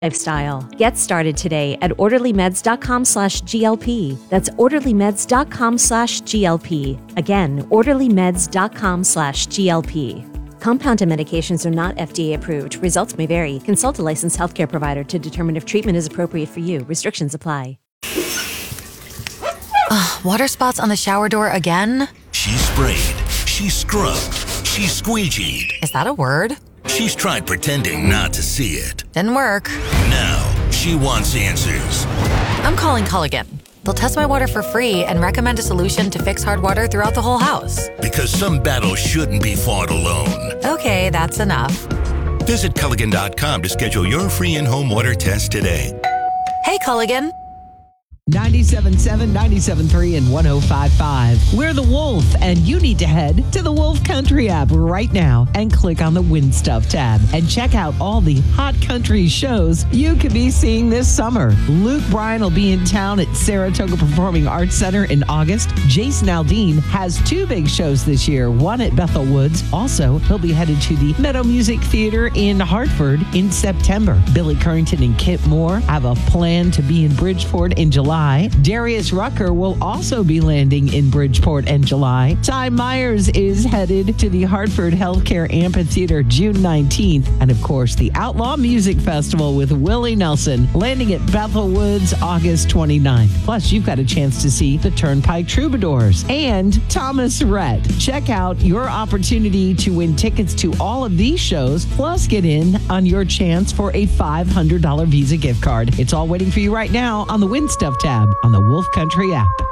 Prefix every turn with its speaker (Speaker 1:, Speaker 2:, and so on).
Speaker 1: lifestyle. Get started today at orderlymeds.com/GLP. That's orderlymeds.com/GLP. Again, orderlymeds.com/GLP. Compounded medications are not FDA approved. Results may vary. Consult a licensed healthcare provider to determine if treatment is appropriate for you. Restrictions apply.
Speaker 2: Water spots on the shower door again?
Speaker 3: She sprayed. She scrubbed. She squeegeed.
Speaker 2: Is that a word?
Speaker 3: She's tried pretending not to see it.
Speaker 2: Didn't work.
Speaker 3: Now, she wants answers.
Speaker 2: I'm calling Culligan. They'll test my water for free and recommend a solution to fix hard water throughout the whole house.
Speaker 3: Because some battles shouldn't be fought alone.
Speaker 2: Okay, that's enough.
Speaker 3: Visit Culligan.com to schedule your free in-home water test today.
Speaker 2: Hey, Culligan.
Speaker 4: 97.7, 97.3, and 105.5. We're The Wolf, and you need to head to the Wolf Country app right now and click on the Win Stuff tab and check out all the hot country shows you could be seeing this summer. Luke Bryan will be in town at Saratoga Performing Arts Center in August. Jason Aldean has two big shows this year, one at Bethel Woods. Also, he'll be headed to the Meadow Music Theater in Hartford in September. Billy Currington and Kip Moore have a plan to be in Bridgeport in July. Darius Rucker will also be landing in Bridgeport in July. Ty Myers is headed to the Hartford Healthcare Amphitheater June 19th. And of course, the Outlaw Music Festival with Willie Nelson landing at Bethel Woods August 29th. Plus, you've got a chance to see the Turnpike Troubadours and Thomas Rhett. Check out your opportunity to win tickets to all of these shows, plus get in on your chance for a $500 Visa gift card. It's all waiting for you right now on the Win Stuff tab on the Wolf Country app.